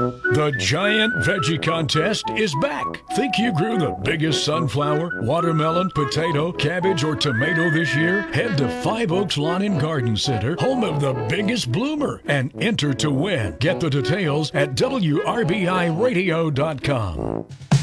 The Giant Veggie Contest is back. Think you grew the biggest sunflower, watermelon, potato, cabbage, or tomato this year? Head to Five Oaks Lawn and Garden Center, home of the biggest bloomer, and enter to win. Get the details at WRBIRadio.com.